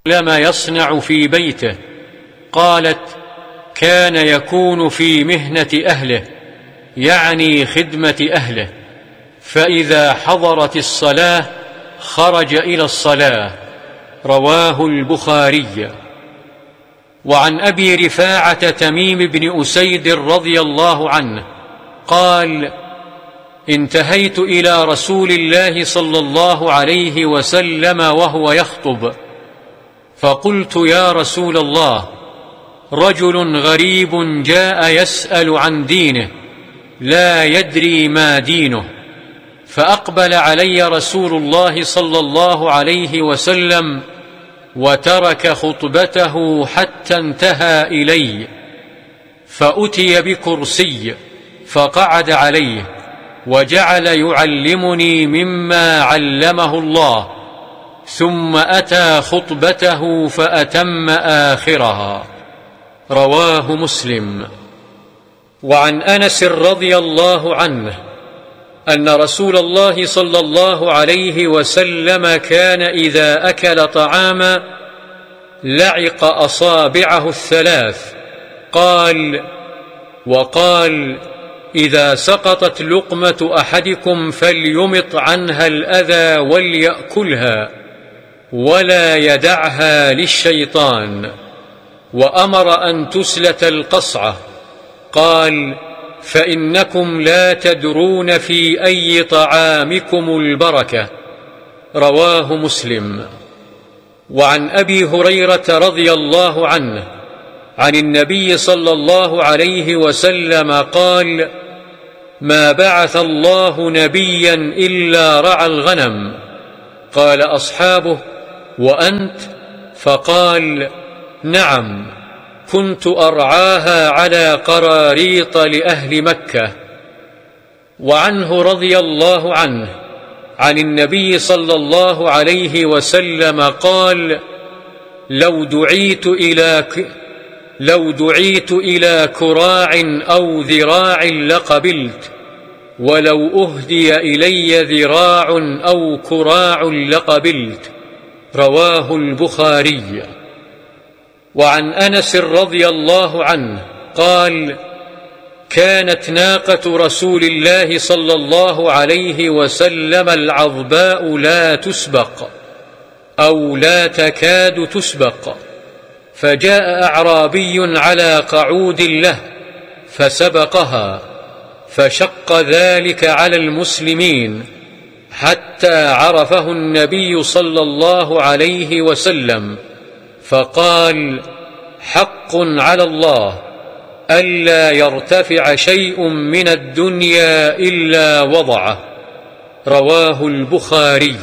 لما يصنع في بيته. قالت: كان يكون في مهنة أهله، يعني خدمة أهله، فإذا حضرت الصلاة خرج إلى الصلاة. رواه البخاري. وعن أبي رفاعة تميم بن أسيد رضي الله عنه قال: انتهيت إلى رسول الله صلى الله عليه وسلم وهو يخطب، فقلت: يا رسول الله، رجل غريب جاء يسأل عن دينه لا يدري ما دينه. فأقبل علي رسول الله صلى الله عليه وسلم وترك خطبته حتى انتهى إلي، فأتي بكرسي فقعد عليه وجعل يعلمني مما علمه الله، ثم أتى خطبته فأتم آخرها. رواه مسلم. وعن أنس رضي الله عنه أن رسول الله صلى الله عليه وسلم كان إذا أكل طعاما لعق أصابعه الثلاث. وقال: إذا سقطت لقمة أحدكم فليمط عنها الأذى وليأكلها ولا يدعها للشيطان. وأمر أن تسلت القصعة. قال: فإنكم لا تدرون في أي طعامكم البركة. رواه مسلم. وعن أبي هريرة رضي الله عنه عن النبي صلى الله عليه وسلم قال: ما بعث الله نبيا إلا رعى الغنم. قال أصحابه: وأنت؟ فقال: نعم، كنت أرعاها على قراريط لأهل مكة. وعنه رضي الله عنه عن النبي صلى الله عليه وسلم قال: لو دعيت إلى كراع أو ذراع لقبلت، ولو أهدي إلي ذراع أو كراع لقبلت. رواه البخاري. وعن أنس رضي الله عنه قال: كانت ناقة رسول الله صلى الله عليه وسلم العظباء لا تسبق أو لا تكاد تسبق، فجاء أعرابي على قعود له فسبقها، فشق ذلك على المسلمين حتى عرفه النبي صلى الله عليه وسلم، فقال: حق على الله ألا يرتفع شيء من الدنيا إلا وضعه. رواه البخاري.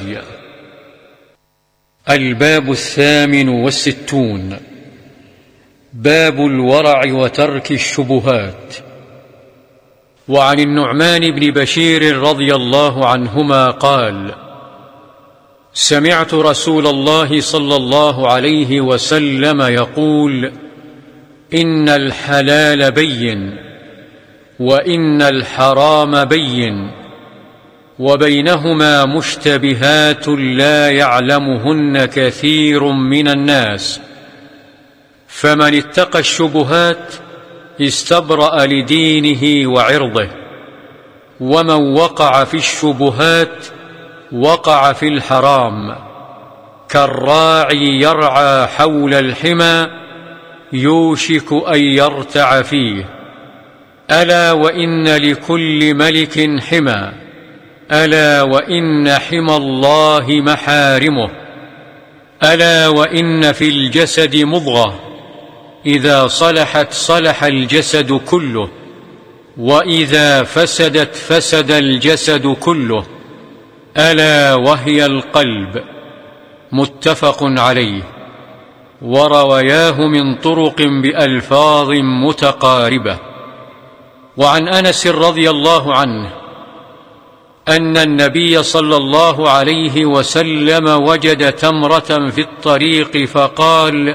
الباب 68. باب الورع وترك الشبهات. وعن النعمان بن بشير رضي الله عنهما قال: سمعت رسول الله صلى الله عليه وسلم يقول: إن الحلال بين وإن الحرام بين وبينهما مشتبهات لا يعلمهن كثير من الناس، فمن اتقى الشبهات استبرأ لدينه وعرضه، ومن وقع في الشبهات وقع في الحرام، كالراعي يرعى حول الحمى يوشك أن يرتع فيه. ألا وإن لكل ملك حمى، ألا وإن حمى الله محارمه، ألا وإن في الجسد مضغة إذا صلحت صلح الجسد كله، وإذا فسدت فسد الجسد كله، ألا وهي القلب. متفق عليه. وروياه من طرق بألفاظ متقاربة. وعن أنس رضي الله عنه أن النبي صلى الله عليه وسلم وجد تمرة في الطريق فقال: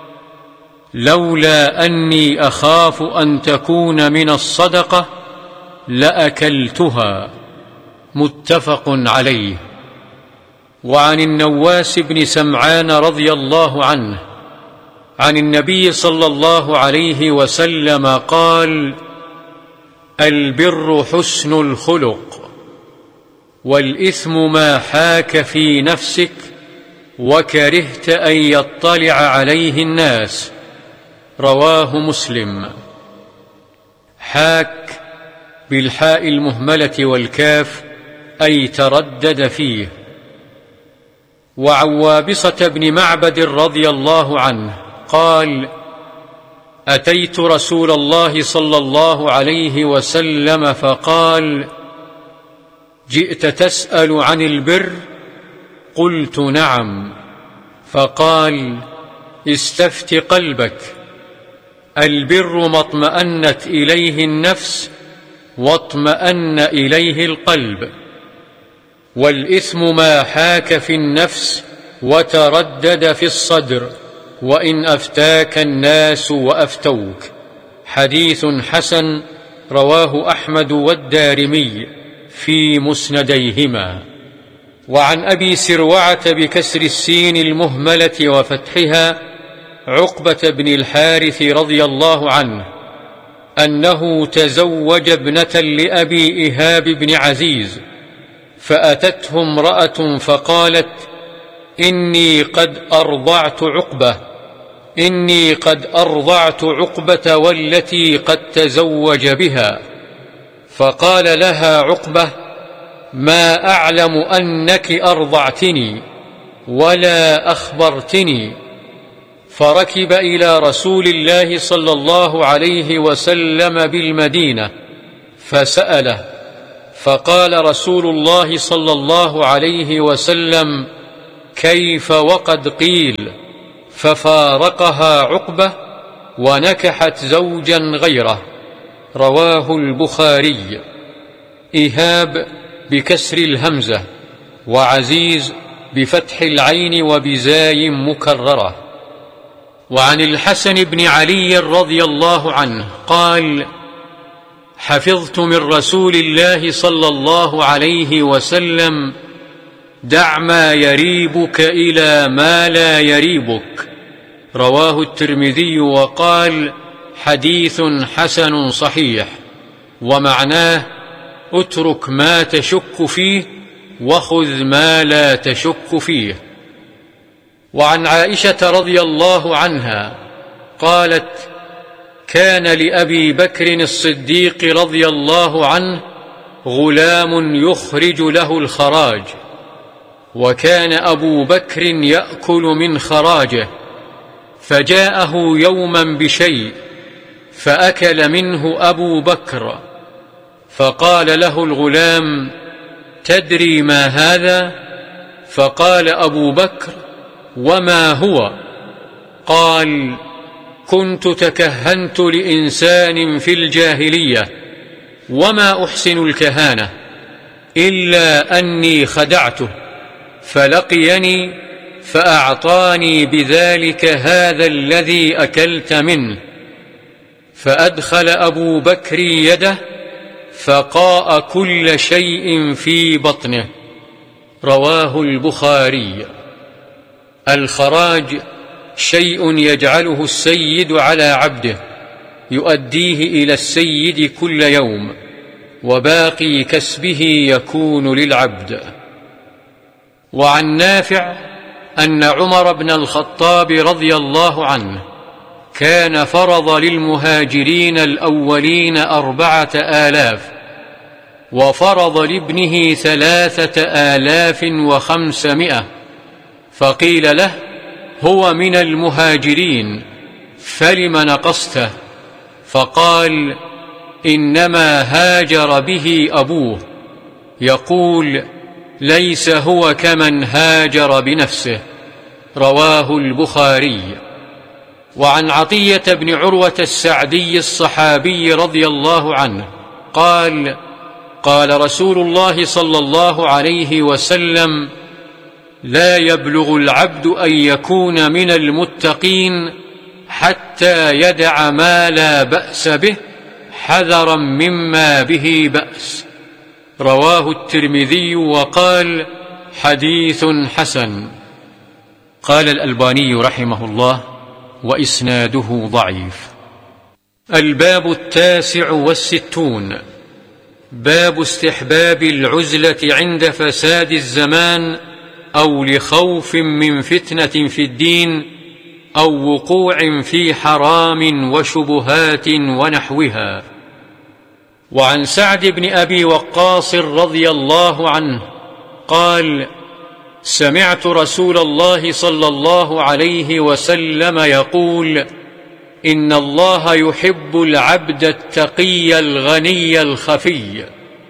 لولا أني أخاف أن تكون من الصدقة لأكلتها. متفق عليه. وعن النواس بن سمعان رضي الله عنه عن النبي صلى الله عليه وسلم قال: البر حسن الخلق، والإثم ما حاك في نفسك وكرهت أن يطلع عليه الناس. رواه مسلم. حاك بالحاء المهملة والكاف، أي تردد فيه. وعن وابصة بن معبد رضي الله عنه قال: أتيت رسول الله صلى الله عليه وسلم فقال: جئت تسأل عن البر؟ قلت: نعم. فقال: استفت قلبك، البر ما اطمأنت إليه النفس واطمأن إليه القلب، والإثم ما حاك في النفس وتردد في الصدر، وإن أفتاك الناس وأفتوك. حديث حسن، رواه أحمد والدارمي في مسنديهما. وعن أبي سروعة بكسر السين المهملة وفتحها عقبة بن الحارث رضي الله عنه أنه تزوج ابنة لأبي إيهاب بن عزيز، فأتته امرأة فقالت: إني قد أرضعت عقبة والتي قد تزوج بها. فقال لها عقبة: ما أعلم أنك أرضعتني ولا أخبرتني. فركب إلى رسول الله صلى الله عليه وسلم بالمدينة فسأله، فقال رسول الله صلى الله عليه وسلم: كيف وقد قيل؟ ففارقها عقبة ونكحت زوجا غيره. رواه البخاري. إيهاب بكسر الهمزة، وعزيز بفتح العين وبزاي مكررة. وعن الحسن بن علي رضي الله عنه قال: حفظت من رسول الله صلى الله عليه وسلم: دع ما يريبك إلى ما لا يريبك. رواه الترمذي وقال: حديث حسن صحيح. ومعناه: اترك ما تشك فيه وخذ ما لا تشك فيه. وعن عائشة رضي الله عنها قالت: كان لأبي بكر الصديق رضي الله عنه غلام يخرج له الخراج، وكان أبو بكر يأكل من خراجه، فجاءه يوما بشيء فأكل منه أبو بكر، فقال له الغلام: تدري ما هذا؟ فقال أبو بكر: وما هو؟ قال: كنت تكهنت لإنسان في الجاهلية، وما أحسن الكهانة إلا أني خدعته، فلقيني فأعطاني بذلك هذا الذي أكلت منه. فأدخل أبو بكر يده فقاء كل شيء في بطنه. رواه البخاري. الخراج شيء يجعله السيد على عبده يؤديه إلى السيد كل يوم، وباقي كسبه يكون للعبد. وعن نافع أن عمر بن الخطاب رضي الله عنه كان فرض للمهاجرين الأولين 4000، وفرض لابنه 3500، فقيل له: هو من المهاجرين فلم نقصته؟ فقال: إنما هاجر به أبوه. يقول: ليس هو كمن هاجر بنفسه. رواه البخاري. وعن عطية بن عروة السعدي الصحابي رضي الله عنه قال: قال رسول الله صلى الله عليه وسلم: لا يبلغ العبد أن يكون من المتقين حتى يدع ما لا بأس به حذرا مما به بأس. رواه الترمذي وقال: حديث حسن. قال الألباني رحمه الله: وإسناده ضعيف. الباب 69. باب استحباب العزلة عند فساد الزمان أو لخوف من فتنة في الدين أو وقوع في حرام وشبهات ونحوها. وعن سعد بن أبي وقاص رضي الله عنه قال: سمعت رسول الله صلى الله عليه وسلم يقول: إن الله يحب العبد التقي الغني الخفي.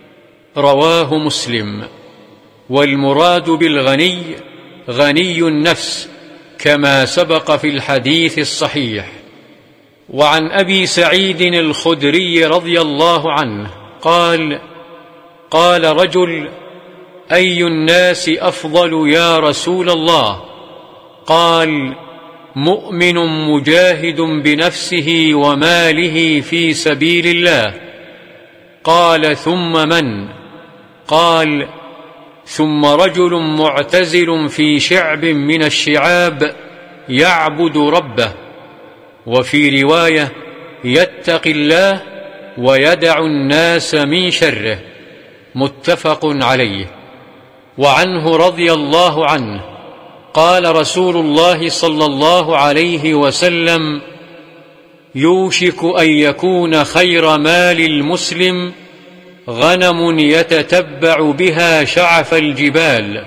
رواه مسلم. والمراد بالغني غني النفس كما سبق في الحديث الصحيح. وعن أبي سعيد الخدري رضي الله عنه قال: قال رجل: أي الناس أفضل يا رسول الله؟ قال: مؤمن مجاهد بنفسه وماله في سبيل الله. قال: ثم من؟ قال: ثم رجل معتزل في شعب من الشعاب يعبد ربه. وفي رواية: يتقي الله ويدع الناس من شره. متفق عليه. وعنه رضي الله عنه قال رسول الله صلى الله عليه وسلم: يوشك أن يكون خير مال المسلم غنم يتتبع بها شعف الجبال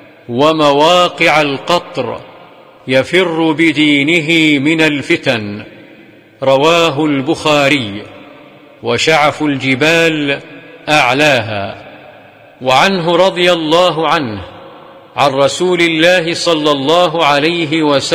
ومواقع القطر يفر بدينه من الفتن. رواه البخاري. وشعف الجبال أعلاها. وعنه رضي الله عنه عن رسول الله صلى الله عليه وسلم